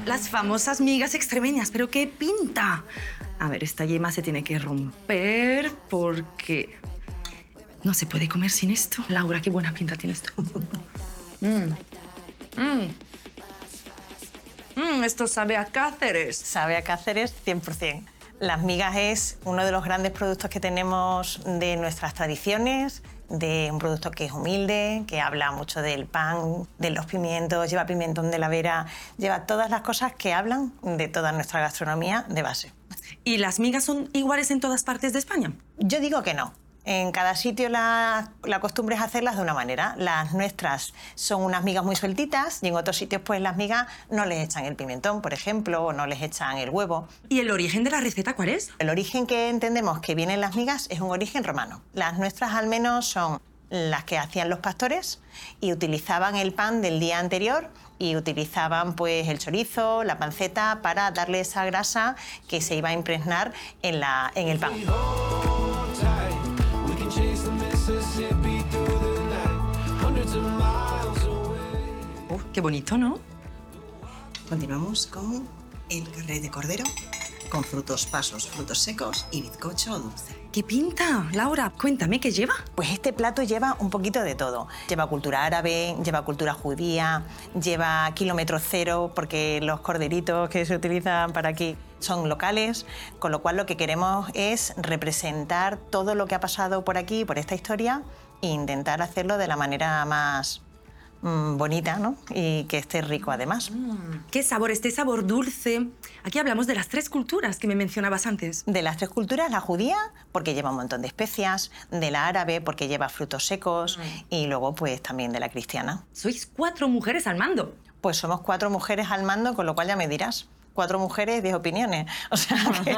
Las famosas migas extremeñas, pero qué pinta. A ver, esta yema se tiene que romper porque no se puede comer sin esto. Laura, qué buena pinta tiene esto. Esto sabe a Cáceres. Sabe a Cáceres 100%. Las migas es uno de los grandes productos que tenemos de nuestras tradiciones, de un producto que es humilde, que habla mucho del pan, de los pimientos, lleva pimentón de la Vera, lleva todas las cosas que hablan de toda nuestra gastronomía de base. ¿Y las migas son iguales en todas partes de España? Yo digo que no. En cada sitio la costumbre es hacerlas de una manera. Las nuestras son unas migas muy sueltitas y en otros sitios pues las migas no les echan el pimentón, por ejemplo, o no les echan el huevo. ¿Y el origen de la receta cuál es? El origen que entendemos que vienen las migas es un origen romano. Las nuestras al menos son las que hacían los pastores y utilizaban el pan del día anterior y utilizaban pues el chorizo, la panceta para darle esa grasa que se iba a impregnar en el pan. Qué bonito, ¿no? Continuamos con el carré de cordero con frutos pasos, frutos secos y bizcocho dulce. ¿Qué pinta? Laura, cuéntame, ¿qué lleva? Pues este plato lleva un poquito de todo. Lleva cultura árabe, lleva cultura judía, lleva kilómetro cero, porque los corderitos que se utilizan para aquí son locales, con lo cual lo que queremos es representar todo lo que ha pasado por aquí, por esta historia, e intentar hacerlo de la manera más bonita, ¿no? Y que esté rico además. ¿Qué sabor? Este sabor dulce. Aquí hablamos de las 3 culturas que me mencionabas antes. De las 3 culturas, la judía, porque lleva un montón de especias, de la árabe, porque lleva frutos secos, y luego pues también de la cristiana. Sois 4 mujeres al mando. Pues somos 4 mujeres al mando, con lo cual ya me dirás. 4 mujeres, 10 opiniones. O sea, que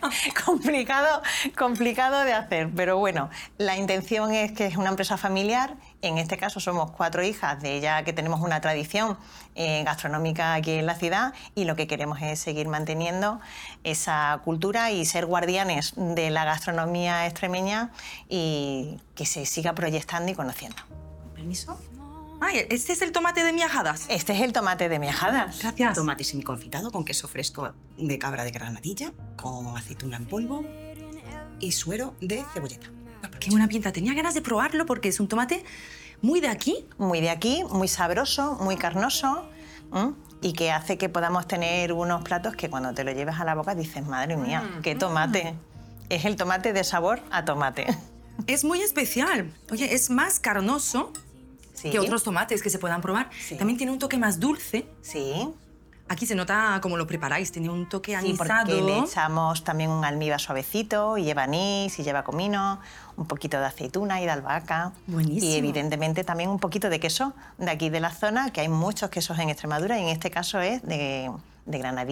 complicado de hacer. Pero bueno, la intención es que es una empresa familiar. En este caso somos 4 hijas de ella que tenemos una tradición gastronómica aquí en la ciudad y lo que queremos es seguir manteniendo esa cultura y ser guardianes de la gastronomía extremeña y que se siga proyectando y conociendo. ¿Permiso? Ay, ¿este es el tomate de miajadas? Este es el tomate de miajadas. Gracias. Tomate semiconfitado con queso fresco de cabra de Granadilla, con aceituna en polvo y suero de cebolleta. Qué buena pinta. Tenía ganas de probarlo porque es un tomate muy de aquí. Muy de aquí, muy sabroso, muy carnoso, y que hace que podamos tener unos platos que cuando te lo lleves a la boca dices, madre mía, qué tomate. Es el tomate de sabor a tomate. Es muy especial. Oye, es más carnoso que otros tomates que se puedan probar. Sí. También tiene un toque más dulce. Sí. Aquí se nota cómo lo preparáis, tiene un toque Sí, anisado. porque le echamos también un almíbar suavecito, y lleva anís, y lleva comino, un poquito de aceituna y de albahaca. Buenísimo. Y evidentemente también un poquito de queso de aquí de la zona, que hay muchos quesos en Extremadura y en este caso es de Granadilla.